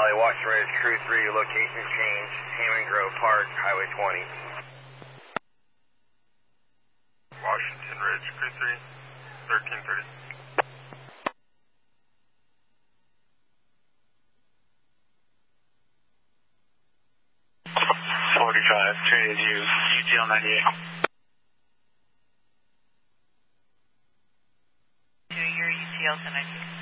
LA, Washington Ridge, Crew 3, location change, Hammond Grove Park, Highway 20. Washington Ridge, Crew 3, 1330. 45, Trinity View, UTL 98. To your UTL 1098.